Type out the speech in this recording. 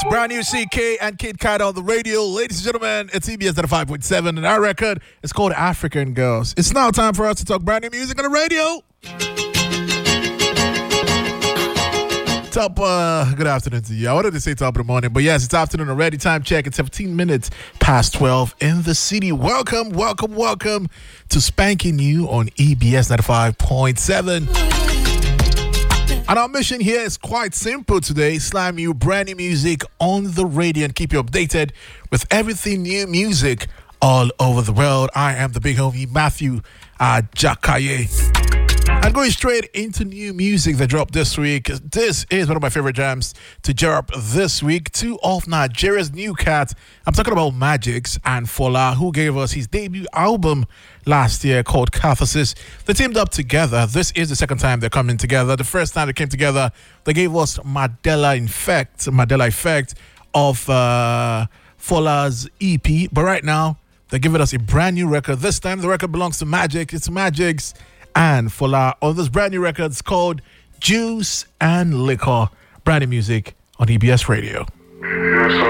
It's brand new CK and Kid Kat on the radio. Ladies and gentlemen, it's EBS at 5.7 and our record is called African Girls. It's now time for us to talk brand new music on the radio. Good afternoon to you. I wanted to say top of the morning, but yes, it's afternoon already. Time check. It's 17 minutes past 12 in the city. Welcome to Spanking You on EBS 95.7. And our mission here is quite simple today. Slam you brand new music on the radio and keep you updated with everything new music all over the world. I am the big homie Matthew Jakaye. I'm going straight into new music that dropped this week. This is one of my favorite jams to drop this week. Two of Nigeria's new cats. I'm talking about Magix and Fola, who gave us his debut album last year called Catharsis. They teamed up together. This is the second time they're coming together. The first time they came together, they gave us Mandela Effect of Fola's EP. But right now, they're giving us a brand new record. This time, the record belongs to Magix. It's Magix and Fola on this brand new record. It's called Juice and Liquor. Brand new music on EBS Radio.